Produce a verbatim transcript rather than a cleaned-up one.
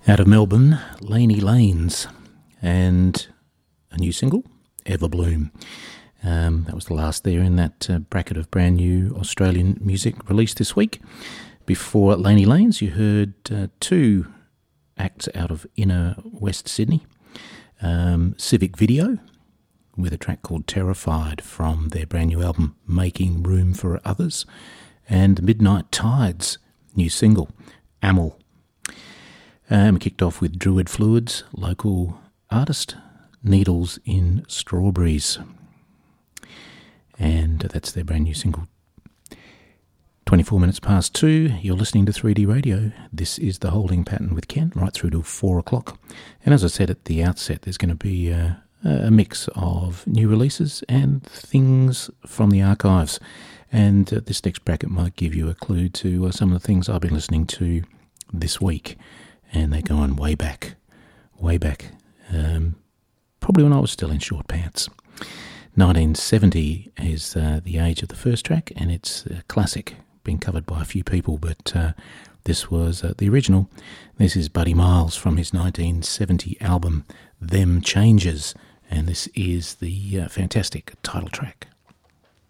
Out of Melbourne, Laney Lanes, and a new single, Everbloom. Um, that was the last there in that uh, bracket of brand new Australian music released this week. Before Laney Lanes, you heard uh, two acts out of inner West Sydney. Um, Civic Video, with a track called Terrified from their brand new album, Making Room for Others. And Midnight Tides, new single, Amel. Um, kicked off with Druid Fluids, local artist, Needles in Strawberries. And that's their brand new single. twenty-four minutes past two, you're listening to three D Radio. This is The Holding Pattern with Ken, right through to four o'clock. And as I said at the outset, there's going to be a, a mix of new releases and things from the archives. And uh, this next bracket might give you a clue to uh, some of the things I've been listening to this week. And they're going way back, way back, um, probably when I was still in short pants. nineteen seventy is uh, the age of the first track, and it's a classic, been covered by a few people, but uh, this was uh, the original. This is Buddy Miles from his nineteen seventy album, Them Changes, and this is the uh, fantastic title track.